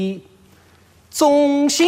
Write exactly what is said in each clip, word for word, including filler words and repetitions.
总相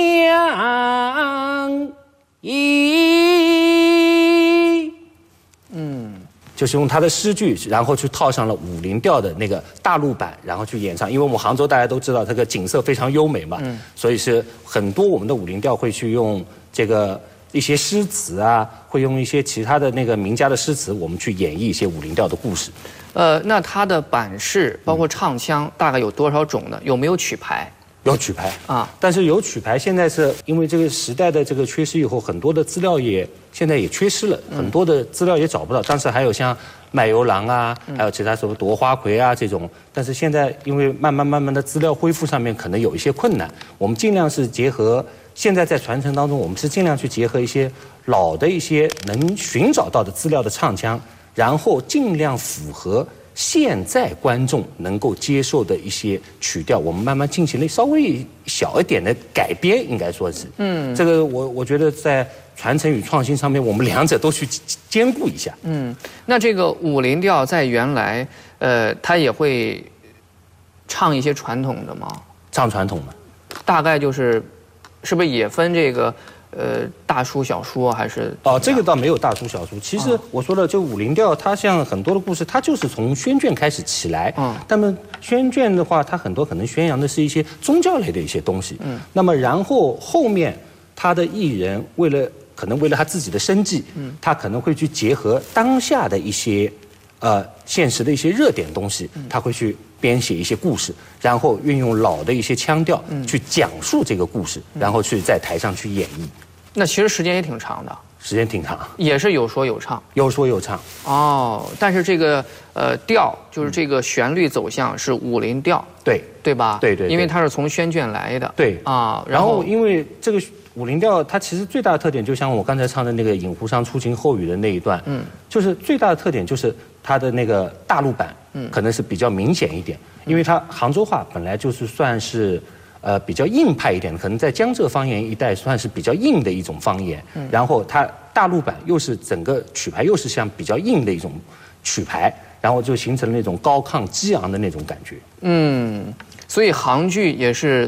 依。嗯，就是用他的诗句，然后去套上了武林调的那个大陆版，然后去演唱。因为我们杭州大家都知道，这个景色非常优美嘛，嗯，所以是很多我们的武林调会去用这个一些诗词啊，会用一些其他的那个名家的诗词，我们去演绎一些武林调的故事。 呃，那它的版式包括唱腔大概有多少种呢？有没有曲牌？ 有曲牌啊，但是有曲牌，现在是因为这个时代的这个缺失以后，很多的资料也现在也缺失了，很多的资料也找不到。当时还有像卖油郎啊，还有其他什么夺花魁啊这种，但是现在因为慢慢慢慢的资料恢复上面可能有一些困难，我们尽量是结合现在在传承当中，我们是尽量去结合一些老的一些能寻找到的资料的唱腔，然后尽量符合现在观众能够接受的一些曲调，我们慢慢进行了稍微小一点的改编，应该说是，嗯，这个我我觉得在传承与创新上面，我们两者都去兼顾一下。 嗯，那这个武林调在原来，呃，它也会唱一些传统的吗？ 唱传统的， 大概就是，是不是也分这个？呃，大书小说还是哦，这个倒没有大书小说。其实我说了，就武林调，它像很多的故事，它就是从宣卷开始起来。嗯，那么宣卷的话，它很多可能宣扬的是一些宗教类的一些东西。嗯，那么然后后面他的艺人为了可能为了他自己的生计，嗯，他可能会去结合当下的一些呃现实的一些热点东西，他会去编写一些故事，然后运用老的一些腔调去讲述这个故事，然后去在台上去演绎。 那其实时间也挺长的， 时间挺长， 也是有说有唱， 有说有唱。 哦，但是这个呃调就是这个旋律走向是武林调， 对对吧？ 对 对, 对， 因为它是从宣卷来的。 对啊， 然后因为这个武林调，它其实最大的特点，就像我刚才唱的那个《饮湖上初晴后雨》的那一段，嗯，就是最大的特点就是它的那个大陆版，嗯，可能是比较明显一点，因为它杭州话本来就是算是。呃，比较硬派一点，可能在江浙方言一带算是比较硬的一种方言。嗯，然后它大陆版又是整个曲牌又是像比较硬的一种曲牌，然后就形成了那种高亢激昂的那种感觉。 嗯，所以杭剧也是